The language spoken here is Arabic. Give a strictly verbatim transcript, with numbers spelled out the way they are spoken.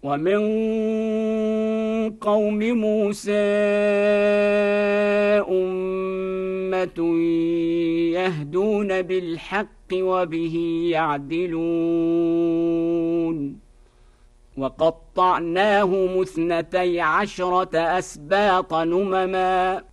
ومن قوم موسى أمة يهدون بالحق وبه يعدلون وقطعناهم اثنتي عشرة أسباط نمما